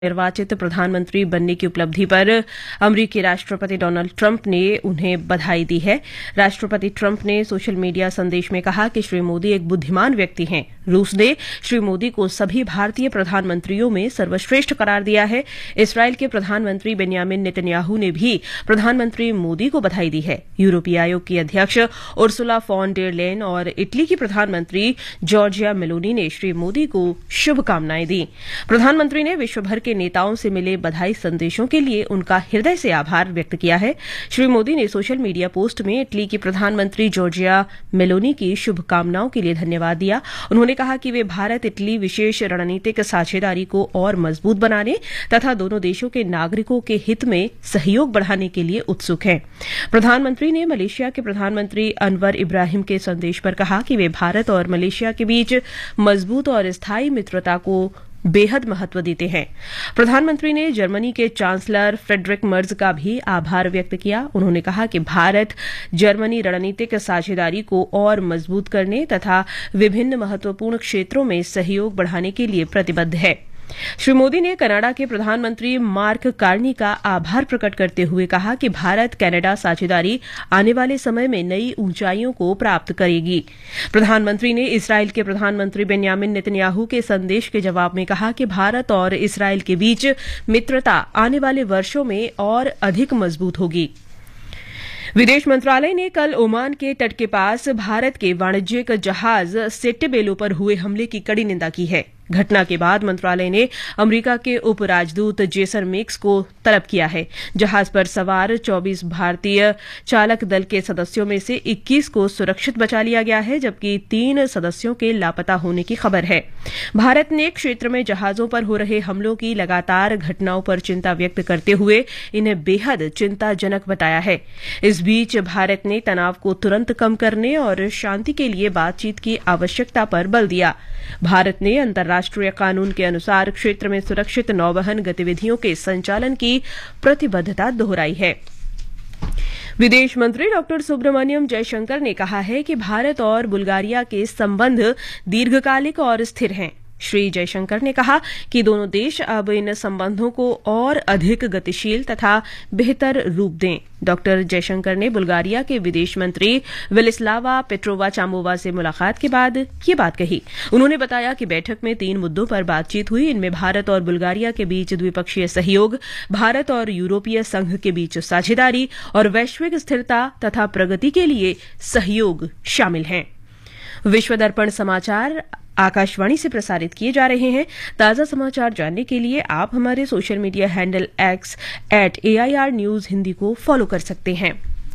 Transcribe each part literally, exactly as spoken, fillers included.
निर्वाचित प्रधानमंत्री बनने की उपलब्धि पर अमेरिकी राष्ट्रपति डोनाल्ड ट्रंप ने उन्हें बधाई दी है। राष्ट्रपति ट्रंप ने सोशल मीडिया संदेश में कहा कि श्री मोदी एक बुद्धिमान व्यक्ति हैं। रूस ने श्री मोदी को सभी भारतीय प्रधानमंत्रियों में सर्वश्रेष्ठ करार दिया है। इसराइल के प्रधानमंत्री बेन्यामिन नेतन्याहू ने भी प्रधानमंत्री मोदी को बधाई दी है। यूरोपीय आयोग की अध्यक्ष उर्सुला फॉन डेर लेयन और इटली की प्रधानमंत्री जॉर्जिया मेलोनी ने श्री मोदी को शुभकामनाएं दी। प्रधानमंत्री ने विश्वभर के नेताओं से मिले बधाई संदेशों के लिए उनका हृदय से आभार व्यक्त किया है। श्री मोदी ने सोशल मीडिया पोस्ट में इटली की प्रधानमंत्री जॉर्जिया मेलोनी की शुभकामनाओं के लिए धन्यवाद दिया। उन्होंने कहा कि वे भारत इटली विशेष रणनीतिक साझेदारी को और मजबूत बनाने तथा दोनों देशों के नागरिकों के हित में सहयोग बढ़ाने के लिए उत्सुक हैं। प्रधानमंत्री ने मलेशिया के प्रधानमंत्री अनवर इब्राहिम के संदेश पर कहा कि वे भारत और मलेशिया के बीच मजबूत और स्थायी मित्रता को बेहद महत्व देते हैं। प्रधानमंत्री ने जर्मनी के चांसलर फ्रेडरिक मर्ज का भी आभार व्यक्त किया। उन्होंने कहा कि भारत जर्मनी रणनीतिक साझेदारी को और मजबूत करने तथा विभिन्न महत्वपूर्ण क्षेत्रों में सहयोग बढ़ाने के लिए प्रतिबद्ध है। श्री मोदी ने कनाडा के प्रधानमंत्री मार्क कार्नी का आभार प्रकट करते हुए कहा कि भारत कनाडा साझेदारी आने वाले समय में नई ऊंचाइयों को प्राप्त करेगी। प्रधानमंत्री ने इसराइल के प्रधानमंत्री बेन्यामिन नेतन्याहू के संदेश के जवाब में कहा कि भारत और इसराइल के बीच मित्रता आने वाले वर्षों में और अधिक मजबूत होगी। विदेश मंत्रालय ने कल ओमान के तट के पास भारत के वाणिज्यिक जहाज सेट्टेबेलो पर हुए हमले की कड़ी निंदा की है। घटना के बाद मंत्रालय ने अमेरिका के उप राजदूत जेसन मेक्स को तलब किया है। जहाज पर सवार चौबीस भारतीय चालक दल के सदस्यों में से इक्कीस को सुरक्षित बचा लिया गया है, जबकि तीन सदस्यों के लापता होने की खबर है। भारत ने क्षेत्र में जहाजों पर हो रहे हमलों की लगातार घटनाओं पर चिंता व्यक्त करते हुए इन्हें बेहद चिंताजनक बताया है। इस बीच भारत ने तनाव को तुरंत कम करने और शांति के लिए बातचीत की आवश्यकता पर बल दिया। भारत ने अंतर्राष्ट्रीय कानून के अनुसार क्षेत्र में सुरक्षित नौवहन गतिविधियों के संचालन की प्रतिबद्धता दोहराई है। विदेश मंत्री डॉक्टर सुब्रमण्यम जयशंकर ने कहा है कि भारत और बुल्गारिया के संबंध दीर्घकालिक और स्थिर हैं। श्री जयशंकर ने कहा कि दोनों देश अब इन संबंधों को और अधिक गतिशील तथा बेहतर रूप दें। डॉक्टर जयशंकर ने बुल्गारिया के विदेश मंत्री वेलिस्लावा पेट्रोवा चामोवा से मुलाकात के बाद ये बात कही। उन्होंने बताया कि बैठक में तीन मुद्दों पर बातचीत हुई। इनमें भारत और बुल्गारिया के बीच द्विपक्षीय सहयोग, भारत और यूरोपीय संघ के बीच साझेदारी और वैश्विक स्थिरता तथा प्रगति के लिए सहयोग शामिल हैं। विश्व दर्पण समाचार आकाशवाणी से प्रसारित किए जा रहे हैं। ताजा समाचार जानने के लिए आप हमारे social media handle x eight A I R news Hindi को फॉलो कर सकते हैं।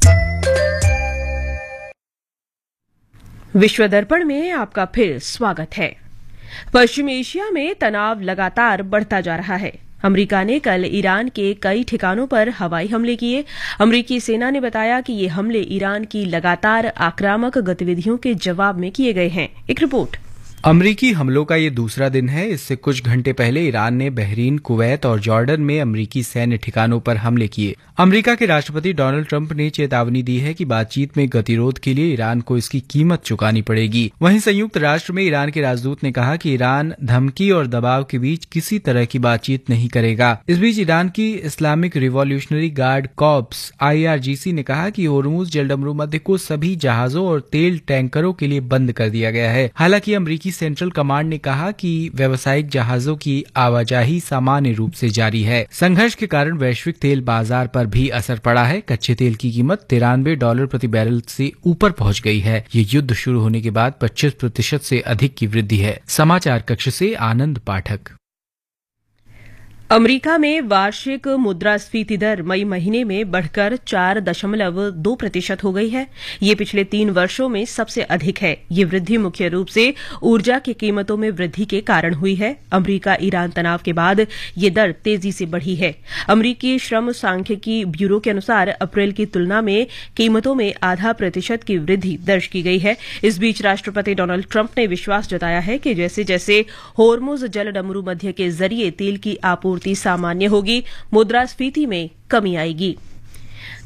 विश्व दर्पण में आपका फिर स्वागत है। पश्चिम एशिया में तनाव लगातार बढ़ता जा रहा है। अमेरिका ने कल ईरान के कई ठिकानों पर हवाई हमले किए। अमेरिकी सेना ने बताया कि ये हमले ईरान की लगातार आक्रामक गतिविधियों के जवाब में किए गए हैं। एक रिपोर्ट। अमरीकी हमलों का ये दूसरा दिन है। इससे कुछ घंटे पहले ईरान ने बहरीन, कुवैत और जॉर्डन में अमरीकी सैन्य ठिकानों पर हमले किए। अमरीका के राष्ट्रपति डोनाल्ड ट्रंप ने चेतावनी दी है कि बातचीत में गतिरोध के लिए ईरान को इसकी कीमत चुकानी पड़ेगी। वहीं संयुक्त राष्ट्र में ईरान के राजदूत ने कहा कि ईरान धमकी और दबाव के बीच किसी तरह की बातचीत नहीं करेगा। इस बीच ईरान की Islamic revolutionary guard corps I R G सी ने कहा कि होर्मुज जलडमरू मध्य को सभी जहाजों और तेल टैंकरों के लिए बंद कर दिया गया है। हालांकि अमरीकी सेंट्रल कमांड ने कहा कि व्यावसायिक जहाजों की आवाजाही सामान्य रूप से जारी है। संघर्ष के कारण वैश्विक तेल बाजार पर भी असर पड़ा है। कच्चे तेल की कीमत तिरानवे डॉलर प्रति बैरल से ऊपर पहुंच गई है। ये युद्ध शुरू होने के बाद पच्चीस प्रतिशत से अधिक की वृद्धि है। समाचार कक्ष से आनंद पाठक। अमेरिका में वार्षिक मुद्रास्फीति दर मई महीने में बढ़कर चार दशमलव दो प्रतिशत हो गई है। ये पिछले तीन वर्षों में सबसे अधिक है। ये वृद्धि मुख्य रूप से ऊर्जा की कीमतों में वृद्धि के कारण हुई है। अमेरिका ईरान तनाव के बाद ये दर तेजी से बढ़ी है। अमेरिकी श्रम सांख्यिकी ब्यूरो के अनुसार अप्रैल की तुलना में कीमतों में आधा प्रतिशत की वृद्धि दर्ज की गई है। इस बीच राष्ट्रपति डोनाल्ड ट्रंप ने विश्वास जताया है कि जैसे जैसे होर्मुज जलडमरू मध्य के जरिए तेल की आपूर्ति सामान्य होगी, मुद्रास्फीति में कमी आएगी।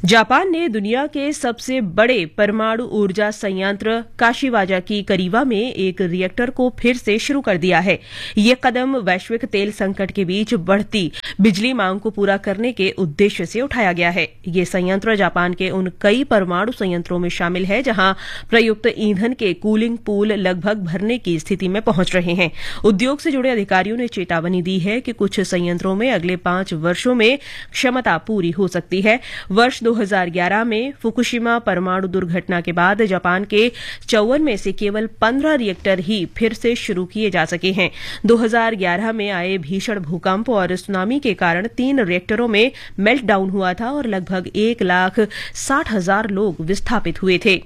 जापान ने दुनिया के सबसे बड़े परमाणु ऊर्जा संयंत्र काशीवाजा की करीवा में एक रिएक्टर को फिर से शुरू कर दिया है। ये कदम वैश्विक तेल संकट के बीच बढ़ती बिजली मांग को पूरा करने के उद्देश्य से उठाया गया है। ये संयंत्र जापान के उन कई परमाणु संयंत्रों में शामिल है जहां प्रयुक्त ईंधन के कूलिंग पूल लगभग भरने की स्थिति में पहुंच रहे हैं। उद्योग से जुड़े अधिकारियों ने चेतावनी दी है कि कुछ संयंत्रों में अगले पांच वर्षों में क्षमता पूरी हो सकती है। वर्ष दो हज़ार ग्यारह में फुकुशिमा परमाणु दुर्घटना के बाद जापान के चौवन में से केवल पंद्रह रिएक्टर ही फिर से शुरू किए जा सके हैं। दो हज़ार ग्यारह में आए भीषण भूकंप और सुनामी के कारण तीन रिएक्टरों में मेल्टडाउन हुआ था और लगभग एक लाख साठ हजार लोग विस्थापित हुए थे।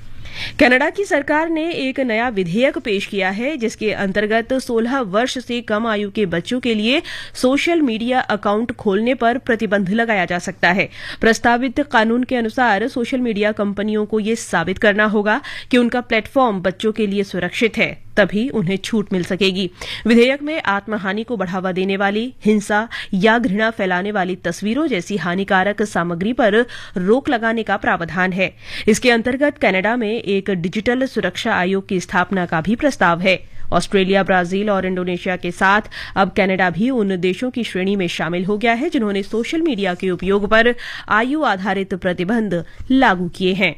कनाडा की सरकार ने एक नया विधेयक पेश किया है जिसके अंतर्गत सोलह वर्ष से कम आयु के बच्चों के लिए सोशल मीडिया अकाउंट खोलने पर प्रतिबंध लगाया जा सकता है। प्रस्तावित कानून के अनुसार सोशल मीडिया कंपनियों को ये साबित करना होगा कि उनका प्लेटफॉर्म बच्चों के लिए सुरक्षित है, तभी उन्हें छूट मिल सकेगी। विधेयक में आत्महानि को बढ़ावा देने वाली, हिंसा या घृणा फैलाने वाली तस्वीरों जैसी हानिकारक सामग्री पर रोक लगाने का प्रावधान है। इसके अंतर्गत कनाडा में एक डिजिटल सुरक्षा आयोग की स्थापना का भी प्रस्ताव है। ऑस्ट्रेलिया, ब्राजील और इंडोनेशिया के साथ अब कनाडा भी उन देशों की श्रेणी में शामिल हो गया है जिन्होंने सोशल मीडिया के उपयोग पर आयु आधारित प्रतिबंध लागू किए हैं।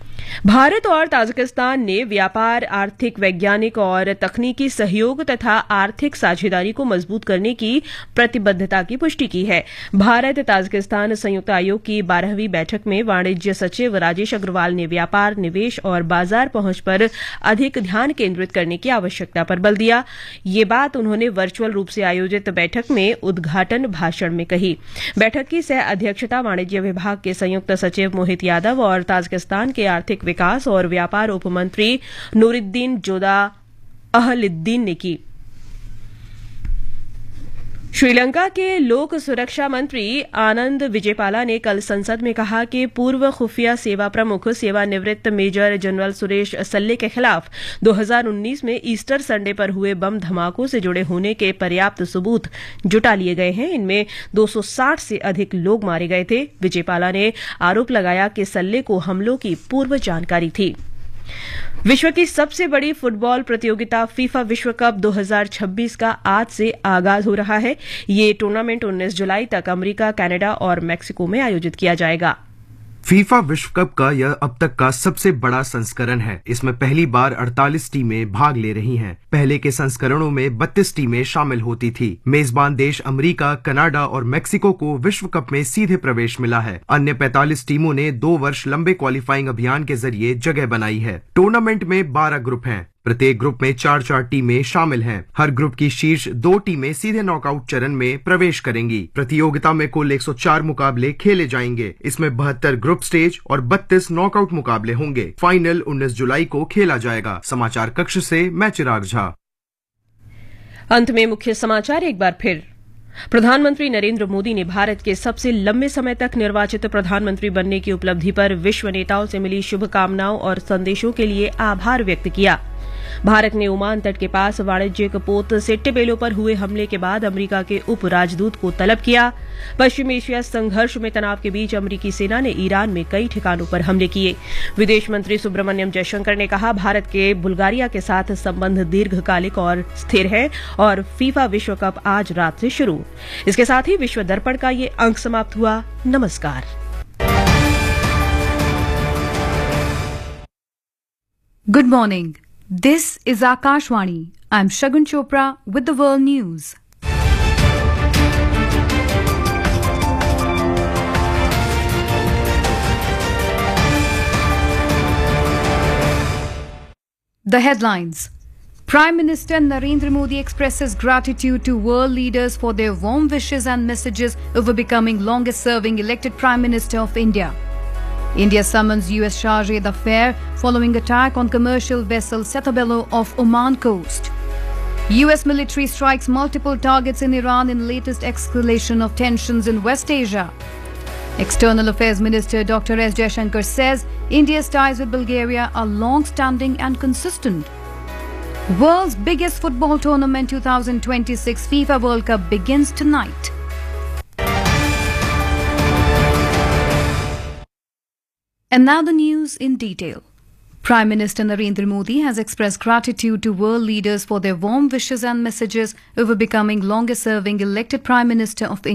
भारत और ताजिकिस्तान ने व्यापार, आर्थिक, वैज्ञानिक और तकनीकी सहयोग तथा आर्थिक साझेदारी को मजबूत करने की प्रतिबद्धता की पुष्टि की है। भारत ताजिकिस्तान संयुक्त आयोग की बारहवीं बैठक में वाणिज्य सचिव राजेश अग्रवाल ने व्यापार, निवेश और बाजार पहुंच पर अधिक ध्यान केंद्रित करने की आवश्यकता पर बल दिया। ये बात उन्होंने वर्चुअल रूप से आयोजित बैठक में उद्घाटन भाषण में कही। बैठक की सह अध्यक्षता वाणिज्य विभाग के संयुक्त सचिव मोहित यादव और ताजिकिस्तान के आर्थिक विकास और व्यापार उपमंत्री नूरुद्दीन जोदा अहलिद्दीन ने की। श्रीलंका के लोक सुरक्षा मंत्री आनंद विजयपाला ने कल संसद में कहा कि पूर्व खुफिया सेवा प्रमुख सेवानिवृत्त मेजर जनरल सुरेश सल्ले के खिलाफ दो हज़ार उन्नीस में ईस्टर संडे पर हुए बम धमाकों से जुड़े होने के पर्याप्त सबूत जुटा लिए गए हैं। इनमें दो सौ साठ से अधिक लोग मारे गए थे। विजयपाला ने आरोप लगाया कि सल्ले को हमलों की पूर्व जानकारी थी। विश्व की सबसे बड़ी फुटबॉल प्रतियोगिता फीफा विश्व कप दो हज़ार छब्बीस का आज से आगाज हो रहा है। ये टूर्नामेंट उन्नीस जुलाई तक अमेरिका, कनाडा और मेक्सिको में आयोजित किया जाएगा। फीफा विश्व कप का यह अब तक का सबसे बड़ा संस्करण है। इसमें पहली बार अड़तालीस टीमें भाग ले रही हैं। पहले के संस्करणों में बत्तीस टीमें शामिल होती थी। मेजबान देश अमेरिका, कनाडा और मेक्सिको को विश्व कप में सीधे प्रवेश मिला है। अन्य पैंतालीस टीमों ने दो वर्ष लंबे क्वालिफाइंग अभियान के जरिए जगह बनाई है। टूर्नामेंट में बारह ग्रुप हैं। प्रत्येक ग्रुप में चार चार टीमें शामिल हैं। हर ग्रुप की शीर्ष दो टीमें सीधे नॉकआउट चरण में प्रवेश करेंगी। प्रतियोगिता में कुल एक सौ चार मुकाबले खेले जाएंगे। इसमें बहत्तर ग्रुप स्टेज और बत्तीस नॉकआउट मुकाबले होंगे। फाइनल उन्नीस जुलाई को खेला जाएगा। समाचार कक्ष से मैं चिराग झा। अंत में मुख्य समाचार एक बार फिर। प्रधानमंत्री नरेंद्र मोदी ने भारत के सबसे लंबे समय तक निर्वाचित प्रधानमंत्री बनने की उपलब्धि पर विश्व नेताओं से मिली शुभकामनाओं और संदेशों के लिए आभार व्यक्त किया। भारत ने ओमान तट के पास वाणिज्यिक पोत सेट्टेबेलो पर हुए हमले के बाद अमेरिका के उप राजदूत को तलब किया। पश्चिम एशिया संघर्ष में तनाव के बीच अमेरिकी सेना ने ईरान में कई ठिकानों पर हमले किए। विदेश मंत्री सुब्रमण्यम जयशंकर ने कहा, भारत के बुल्गारिया के साथ संबंध दीर्घकालिक और स्थिर है और फीफा विश्व कप आज रात से शुरू। इसके साथ ही विश्व दर्पण का ये अंक समाप्त हुआ। नमस्कार। Good morning. This is Akashvani. I'm Shagun Chopra with the World News. The headlines. Prime Minister Narendra Modi expresses gratitude to world leaders for their warm wishes and messages over becoming longest-serving elected Prime Minister of India. India summons U S Chargé d'Affaires following attack on commercial vessel Setabelo off Oman coast. U S military strikes multiple targets in Iran in latest escalation of tensions in West Asia. External Affairs Minister Doctor S Jaishankar says India's ties with Bulgaria are long-standing and consistent. World's biggest football tournament twenty twenty-six FIFA World Cup begins tonight. And now the news in detail. Prime Minister Narendra Modi has expressed gratitude to world leaders for their warm wishes and messages over becoming longest serving elected Prime Minister of India.